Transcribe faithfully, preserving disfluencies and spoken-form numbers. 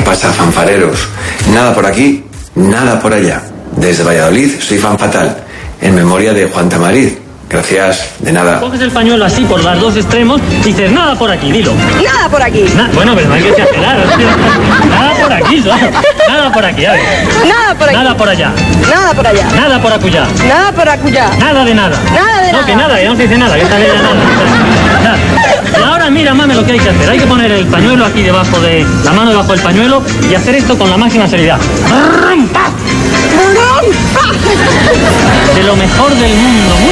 pasa, fanfareros? Nada por aquí, nada por allá. Desde Valladolid soy Fan Fatal, en memoria de Juan Tamariz. Gracias, de nada. Coges el pañuelo así por los dos extremos y dices, nada por aquí, dilo. Nada por aquí. Na bueno, pero no hay que exagerar. Nada por aquí, ¿no? Nada por aquí, a ver. Nada por aquí. Nada por allá. Nada por allá. Nada por acullá. Nada por acullá. Nada de nada. Nada de no, nada. que nada, que no se dice nada, que esta vez ya nada. Nada. Y ahora mira, mame, lo que hay que hacer. Hay que poner el pañuelo aquí debajo de... la mano debajo del pañuelo y hacer esto con la máxima seriedad. De lo mejor del mundo. Muy